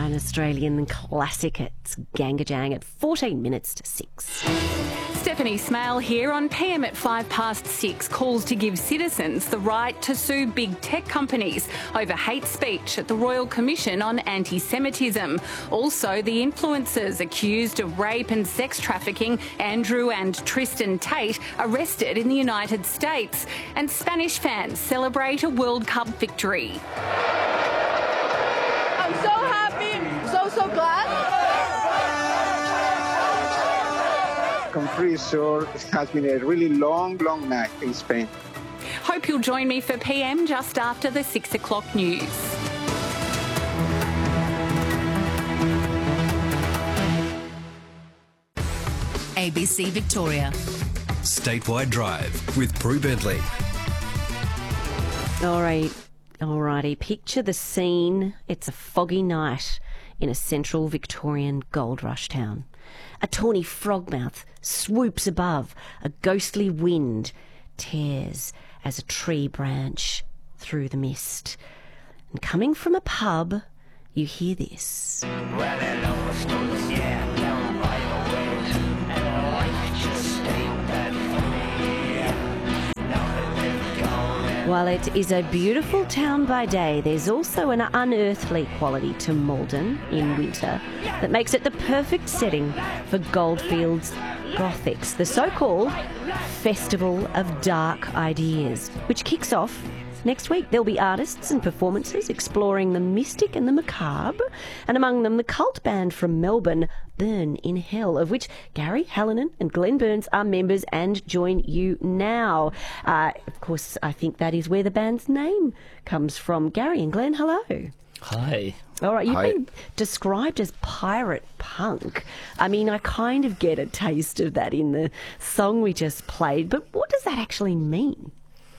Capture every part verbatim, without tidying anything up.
an Australian classic. It's Gangajang at fourteen minutes to six. Stephanie Smale here on P M at five past six. Calls to give citizens the right to sue big tech companies over hate speech at the Royal Commission on Anti-Semitism. Also, the influencers accused of rape and sex trafficking, Andrew and Tristan Tate, arrested in the United States. And Spanish fans celebrate a World Cup victory. I'm so happy, so, so glad. I'm pretty sure it has been a really long, long night in Spain. Hope you'll join me for P M just after the six o'clock news. A B C Victoria. Statewide Drive with Prue Bentley. All right, alrighty. Picture the scene. It's a foggy night in a central Victorian gold rush town. A tawny frogmouth swoops above. A ghostly wind tears as a tree branch through the mist. And coming from a pub, you hear this. While it is a beautiful town by day, there's also an unearthly quality to Maldon in winter that makes it the perfect setting for Goldfields Gothics, the so-called Festival of Dark Ideas, which kicks off next week. There'll be artists and performances exploring the mystic and the macabre, and among them the cult band from Melbourne, Burn in Hell, of which Gary Hallinan and Glenn Burns are members and join you now. Uh, of course, I think that is where the band's name comes from. Gary and Glenn, hello. Hi. All right, you've Hi. been described as pirate punk. I mean, I kind of get a taste of that in the song we just played, but what does that actually mean?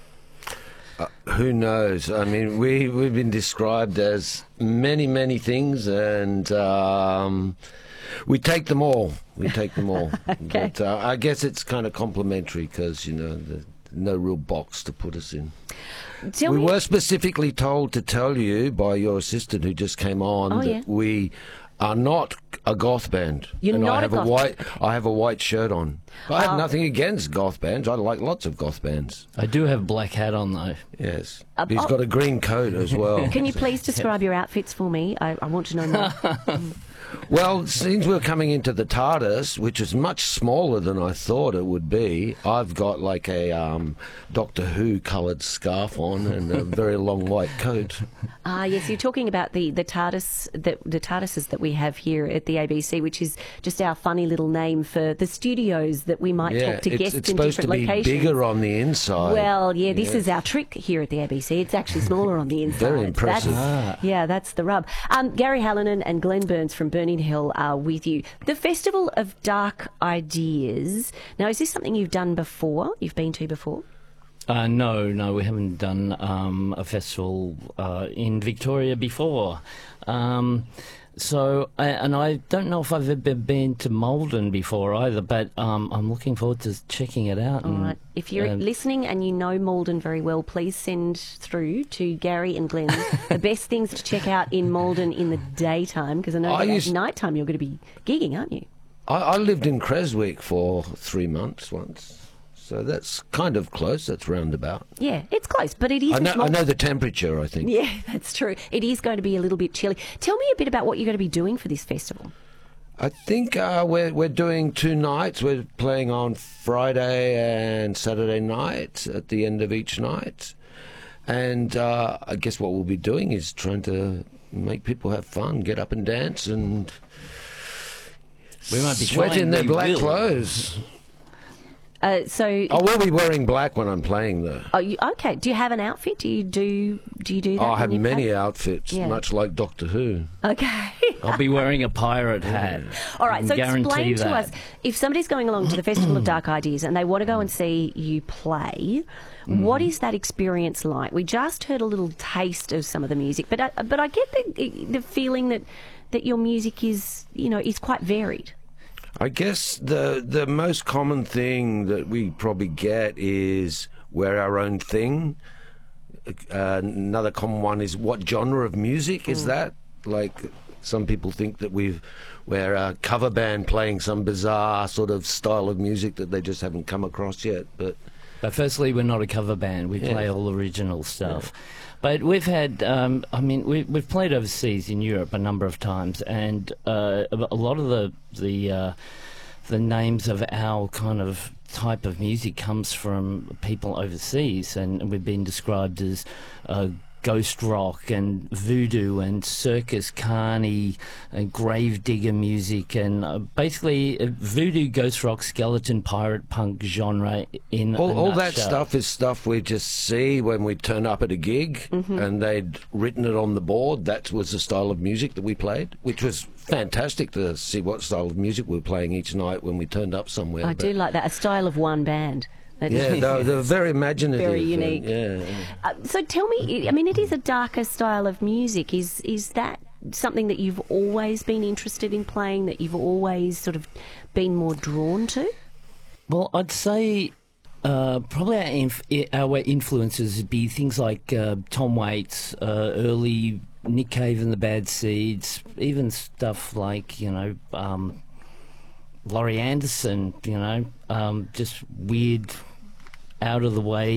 Uh, who knows? I mean, we, we've been described as many, many things, and um, we take them all. We take them all. Okay. But uh, I guess it's kind of complimentary because, you know, there's no real box to put us in. Tell we me- were specifically told to tell you by your assistant who just came on Oh, that yeah. we are not a goth band. You're and not I a have goth white. band. I have a white shirt on. I have Oh. nothing against goth bands. I like lots of goth bands. I do have black hat on though. Yes, Uh, he's oh. got a green coat as well. Can you please describe your outfits for me? I, I want to know more. Well, since we're coming into the TARDIS, which is much smaller than I thought it would be, I've got like a um, Doctor Who coloured scarf on and a very long white coat. Ah, yes, you're talking about the, the TARDIS, the, the TARDISes that we have here at the A B C, which is just our funny little name for the studios that we might Yeah, talk to it's, guests it's in supposed to different be locations. bigger on the inside. Well, yeah, this Yeah. is our trick here at the A B C. It's actually smaller on the inside. Very impressive. That's, Yeah, that's the rub. Um, Gary Hallinan and Glenn Burns from Burning Hill are with you. The Festival of Dark Ideas. Now, is this something you've done before? You've been to before? Uh, no, no, we haven't done um, a festival uh, in Victoria before. Um, so, I- and I don't know if I've ever been to Maldon before either, but um, I'm looking forward to checking it out. All and, right. If you're um, listening and you know Maldon very well, please send through to Gary and Glenn the best things to check out in Maldon in the daytime, because I know I that used- at night time you're going to be gigging, aren't you? I, I lived in Creswick for three months once. So that's kind of close. That's roundabout. Yeah, it's close, but it is. I a know, small- I know the temperature, I think. Yeah, that's true. It is going to be a little bit chilly. Tell me a bit about what you're going to be doing for this festival. I think uh, we're we're doing two nights. We're playing on Friday and Saturday night at the end of each night, and uh, I guess what we'll be doing is trying to make people have fun, get up and dance, and We might be sweat trying, in their we black will. clothes. Uh, so, I will be wearing black when I'm playing, though. oh, you, okay. Do you have an outfit? Do you do? Do you do that? I when have you many play? outfits, Yeah. much like Doctor Who. Okay. I'll be wearing a pirate hat. All right, I so can guarantee explain to that. us, if somebody's going along to the Festival of Dark Ideas and they want to go and see you play, what is that experience like? We just heard a little taste of some of the music, but I, but I get the the feeling that that your music is, you know, is quite varied. I guess the the most common thing that we probably get is we're our own thing. Uh, another common one is what genre of music is that? Like Some people think that we've, we're a cover band playing some bizarre sort of style of music that they just haven't come across yet. But But firstly, we're not a cover band. We Yeah. play all original stuff. But we've had, um, I mean, we, we've played overseas in Europe a number of times, and uh, a lot of the the uh, the names of our kind of type of music comes from people overseas, and we've been described as uh, ghost rock and voodoo and circus carny and grave digger music, and uh, basically uh, voodoo, ghost rock, skeleton, pirate punk genre in all, a all that nutshell. stuff is stuff we just see when we turn up at a gig, and they'd written it on the board. That was the style of music that we played, which was fantastic to see what style of music we were playing each night when we turned up somewhere. I But- do like that, a style of one band. That Yeah, is- they're, they're very imaginative. Very and- unique. yeah. Uh, so tell me, I mean, it is a darker style of music. Is is that something that you've always been interested in playing, that you've always sort of been more drawn to? Well, I'd say uh, probably our, inf- our influences would be things like uh, Tom Waits, uh, early Nick Cave and the Bad Seeds, even stuff like, you know, um, Laurie Anderson, you know, um, just weird, out of the way